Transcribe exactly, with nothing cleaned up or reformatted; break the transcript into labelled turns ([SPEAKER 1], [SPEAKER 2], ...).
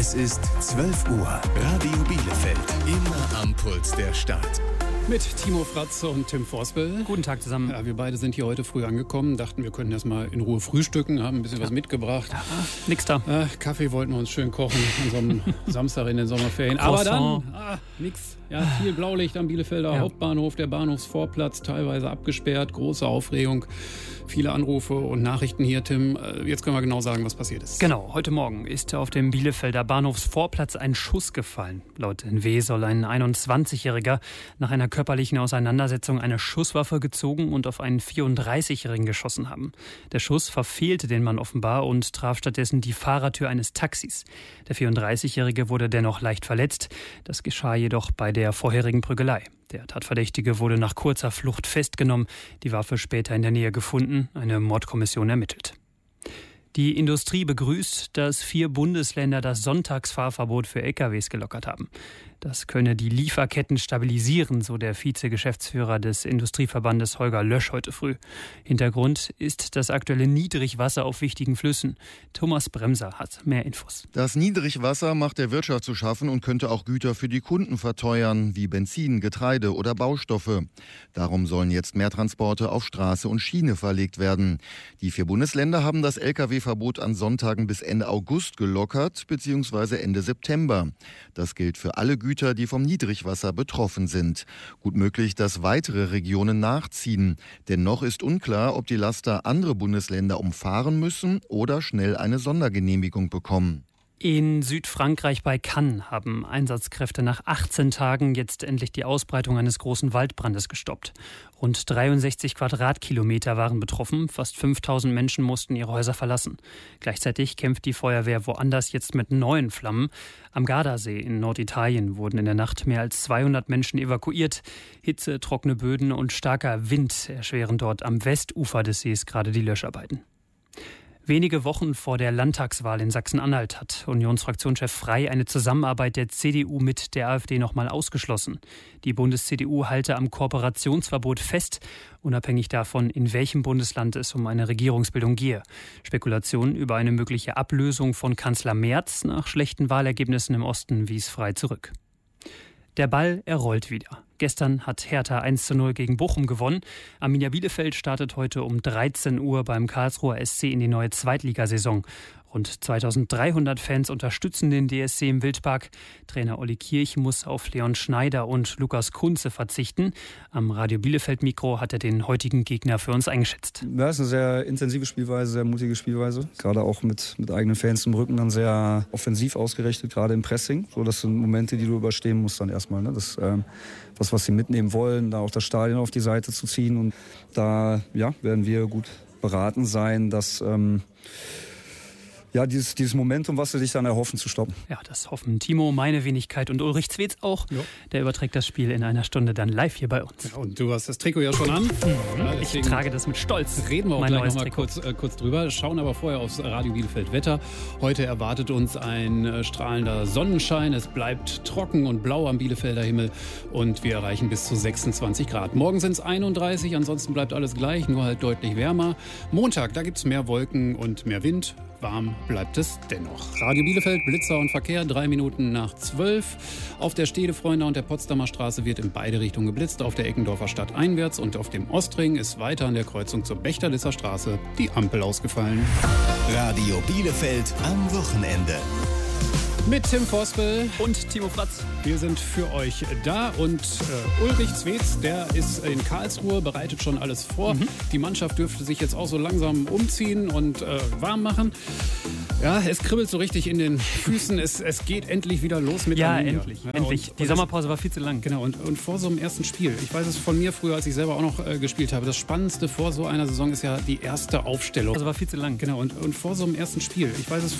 [SPEAKER 1] Es ist zwölf Uhr. Radio Bielefeld. Immer am Puls der Stadt.
[SPEAKER 2] Mit Timo Fratz und Tim Forspel.
[SPEAKER 3] Guten Tag zusammen.
[SPEAKER 2] Ja, wir beide sind hier heute früh angekommen, dachten, wir können erst mal in Ruhe frühstücken, haben ein bisschen ja. was mitgebracht.
[SPEAKER 3] Ja, nix da.
[SPEAKER 2] Äh, Kaffee wollten wir uns schön kochen an so einem Samstag in den Sommerferien. Aber dann, ah, nix. Ja, viel Blaulicht am Bielefelder ja. Hauptbahnhof, der Bahnhofsvorplatz teilweise abgesperrt, große Aufregung. Viele Anrufe und Nachrichten hier, Tim. Jetzt können wir genau sagen, was passiert ist.
[SPEAKER 3] Genau, heute Morgen ist auf dem Bielefelder Bahnhofsvorplatz ein Schuss gefallen. Laut N W soll ein einundzwanzigjähriger nach einer körperlichen Auseinandersetzung eine Schusswaffe gezogen und auf einen vierunddreißigjährigen geschossen haben. Der Schuss verfehlte den Mann offenbar und traf stattdessen die Fahrertür eines Taxis. Der vierunddreißigjährige wurde dennoch leicht verletzt. Das geschah jedoch bei der vorherigen Prügelei. Der Tatverdächtige wurde nach kurzer Flucht festgenommen, die Waffe später in der Nähe gefunden, eine Mordkommission ermittelt. Die Industrie begrüßt, dass vier Bundesländer das Sonntagsfahrverbot für L K Ws gelockert haben. Das könne die Lieferketten stabilisieren, so der Vize-Geschäftsführer des Industrieverbandes Holger Lösch heute früh. Hintergrund ist das aktuelle Niedrigwasser auf wichtigen Flüssen. Thomas Bremser hat mehr Infos.
[SPEAKER 4] Das Niedrigwasser macht der Wirtschaft zu schaffen und könnte auch Güter für die Kunden verteuern, wie Benzin, Getreide oder Baustoffe. Darum sollen jetzt mehr Transporte auf Straße und Schiene verlegt werden. Die vier Bundesländer haben das L K W-Verbot an Sonntagen bis Ende August gelockert, bzw. Ende September. Das gilt für alle Güter, die vom Niedrigwasser betroffen sind. Gut möglich, dass weitere Regionen nachziehen. Denn noch ist unklar, ob die Laster andere Bundesländer umfahren müssen oder schnell eine Sondergenehmigung bekommen.
[SPEAKER 3] In Südfrankreich bei Cannes haben Einsatzkräfte nach achtzehn Tagen jetzt endlich die Ausbreitung eines großen Waldbrandes gestoppt. Rund dreiundsechzig Quadratkilometer waren betroffen, fast fünftausend Menschen mussten ihre Häuser verlassen. Gleichzeitig kämpft die Feuerwehr woanders jetzt mit neuen Flammen. Am Gardasee in Norditalien wurden in der Nacht mehr als zweihundert Menschen evakuiert. Hitze, trockene Böden und starker Wind erschweren dort am Westufer des Sees gerade die Löscharbeiten. Wenige Wochen vor der Landtagswahl in Sachsen-Anhalt hat Unionsfraktionschef Frey eine Zusammenarbeit der C D U mit der AfD nochmal ausgeschlossen. Die Bundes-C D U halte am Kooperationsverbot fest, unabhängig davon, in welchem Bundesland es um eine Regierungsbildung gehe. Spekulationen über eine mögliche Ablösung von Kanzler Merz nach schlechten Wahlergebnissen im Osten wies Frey zurück. Der Ball, er rollt wieder. Gestern hat Hertha eins zu null gegen Bochum gewonnen. Arminia Bielefeld startet heute um dreizehn Uhr beim Karlsruher S C in die neue Zweitligasaison. Rund zweitausenddreihundert Fans unterstützen den D S C im Wildpark. Trainer Olli Kirch muss auf Leon Schneider und Lukas Kunze verzichten. Am Radio Bielefeld-Mikro hat er den heutigen Gegner für uns eingeschätzt.
[SPEAKER 5] Ja, es ist eine sehr intensive Spielweise, sehr mutige Spielweise. Gerade auch mit, mit eigenen Fans im Rücken dann sehr offensiv ausgerichtet, gerade im Pressing. So, das sind Momente, die du überstehen musst dann erstmal. Ne? Das ähm, was, was sie mitnehmen wollen, da auch das Stadion auf die Seite zu ziehen. Und da ja, werden wir gut beraten sein, dass ähm, Ja, dieses, dieses Momentum, was sie sich dann erhoffen, zu stoppen.
[SPEAKER 3] Ja, das hoffen Timo, meine Wenigkeit und Ulrich Zwetz auch. Jo. Der überträgt das Spiel in einer Stunde dann live hier bei uns.
[SPEAKER 2] Ja, und du hast das Trikot ja schon an.
[SPEAKER 3] Mhm. Ja, ich trage das mit Stolz.
[SPEAKER 2] Reden wir auch gleich noch mal kurz, äh, kurz drüber. Schauen aber vorher aufs Radio Bielefeld Wetter. Heute erwartet uns ein äh, strahlender Sonnenschein. Es bleibt trocken und blau am Bielefelder Himmel und wir erreichen bis zu sechsundzwanzig Grad. Morgen sind es einunddreißig, ansonsten bleibt alles gleich, nur halt deutlich wärmer. Montag, da gibt es mehr Wolken und mehr Wind. Warm bleibt es dennoch. Radio Bielefeld, Blitzer und Verkehr, drei Minuten nach zwölf. Auf der Stedefreunde und der Potsdamer Straße wird in beide Richtungen geblitzt. Auf der Eckendorfer Stadt einwärts und auf dem Ostring ist weiter an der Kreuzung zur Bechterlisser Straße die Ampel ausgefallen.
[SPEAKER 1] Radio Bielefeld am Wochenende.
[SPEAKER 2] Mit Tim Forspel
[SPEAKER 3] und Timo Fratz.
[SPEAKER 2] Wir sind für euch da und äh, Ulrich Zwetz, der ist in Karlsruhe, bereitet schon alles vor. Mhm. Die Mannschaft dürfte sich jetzt auch so langsam umziehen und äh, warm machen. Ja, es kribbelt so richtig in den Füßen. Es, es geht endlich wieder los mit
[SPEAKER 3] Ja,
[SPEAKER 2] Arminia.
[SPEAKER 3] endlich.
[SPEAKER 2] Ja,
[SPEAKER 3] endlich.
[SPEAKER 2] Und,
[SPEAKER 3] Die
[SPEAKER 2] und
[SPEAKER 3] Sommerpause war viel zu lang.
[SPEAKER 2] Genau, und, und vor so einem ersten Spiel. Ich weiß es von mir früher, als ich selber auch noch äh, gespielt habe. Das Spannendste vor so einer Saison ist ja die erste Aufstellung.
[SPEAKER 3] Das war viel zu lang.
[SPEAKER 2] Genau, und, und vor so einem ersten Spiel. Ich weiß es